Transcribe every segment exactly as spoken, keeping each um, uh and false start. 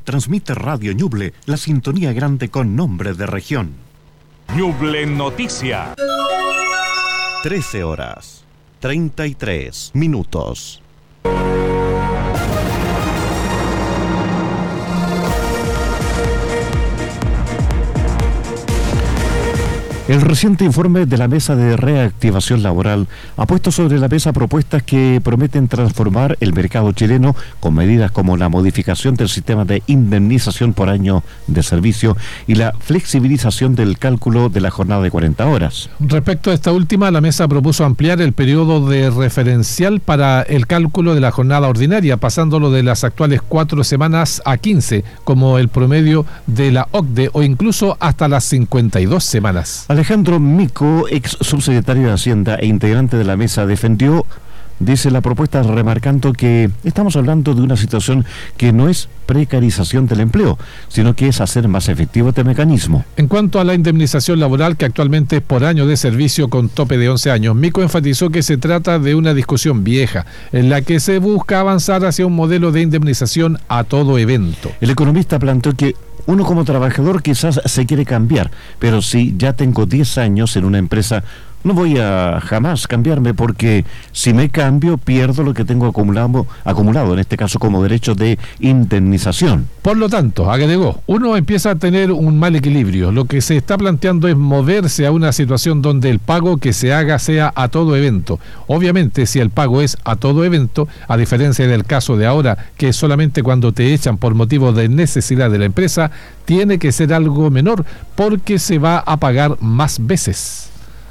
transmite Radio Ñuble, la sintonía grande con nombre de región. Ñuble Noticia. trece horas, treinta y tres minutos. El reciente informe de la Mesa de Reactivación Laboral ha puesto sobre la mesa propuestas que prometen transformar el mercado chileno con medidas como la modificación del sistema de indemnización por año de servicio y la flexibilización del cálculo de la jornada de cuarenta horas. Respecto a esta última, la mesa propuso ampliar el periodo de referencial para el cálculo de la jornada ordinaria, pasándolo de las actuales cuatro semanas a quince, como el promedio de la O C D E, o incluso hasta las cincuenta y dos semanas. Alejandro Mico, ex subsecretario de Hacienda e integrante de la mesa, defendió, dice la propuesta, remarcando que estamos hablando de una situación que no es precarización del empleo, sino que es hacer más efectivo este mecanismo. En cuanto a la indemnización laboral, que actualmente es por año de servicio con tope de once años, Mico enfatizó que se trata de una discusión vieja, en la que se busca avanzar hacia un modelo de indemnización a todo evento. El economista planteó que uno como trabajador quizás se quiere cambiar, pero si ya tengo diez años en una empresa, no voy a jamás cambiarme, porque si me cambio pierdo lo que tengo acumulado, acumulado en este caso como derecho de indemnización. Por lo tanto, agregó, uno empieza a tener un mal equilibrio. Lo que se está planteando es moverse a una situación donde el pago que se haga sea a todo evento. Obviamente, si el pago es a todo evento, a diferencia del caso de ahora, que es solamente cuando te echan por motivo de necesidad de la empresa, tiene que ser algo menor, porque se va a pagar más veces.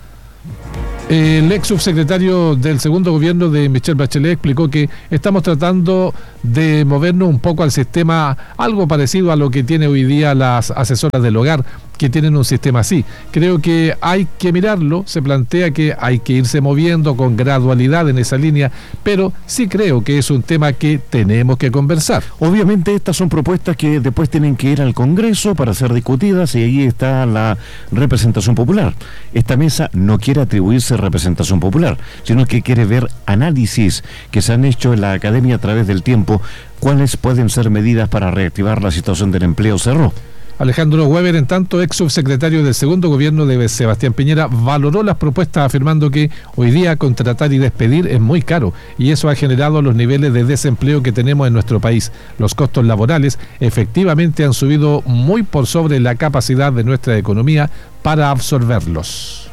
El ex subsecretario del segundo gobierno de Michelle Bachelet explicó que estamos tratando de movernos un poco al sistema algo parecido a lo que tiene hoy día las asesoras del hogar, que tienen un sistema así. Creo que hay que mirarlo, se plantea que hay que irse moviendo con gradualidad en esa línea, pero sí creo que es un tema que tenemos que conversar. Obviamente estas son propuestas que después tienen que ir al Congreso para ser discutidas, y ahí está la representación popular. Esta mesa no quiere atribuirse representación popular, sino que quiere ver análisis que se han hecho en la academia a través del tiempo, cuáles pueden ser medidas para reactivar la situación del empleo, cerró. Alejandro Weber, en tanto ex subsecretario del segundo gobierno de Sebastián Piñera, valoró las propuestas afirmando que hoy día contratar y despedir es muy caro, y eso ha generado los niveles de desempleo que tenemos en nuestro país. Los costos laborales efectivamente han subido muy por sobre la capacidad de nuestra economía para absorberlos.